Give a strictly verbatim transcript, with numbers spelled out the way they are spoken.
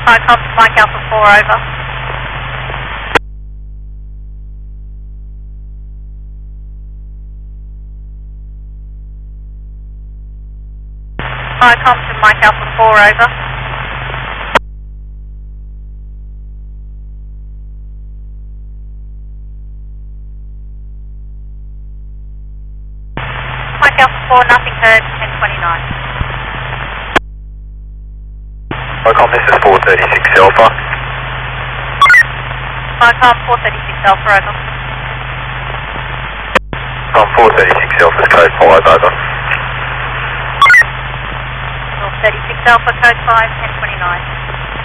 Hi, com to Mike Alpha four, over. Hi, com to Mike Alpha four, over. Mike Alpha four, nothing heard, ten twenty-nine. Hi, com, this is four thirty-six Alpha. Hi, com four thirty-six Alpha, over. Com four thirty-six Alpha, code five, over. four thirty-six Alpha, code five, ten twenty-nine.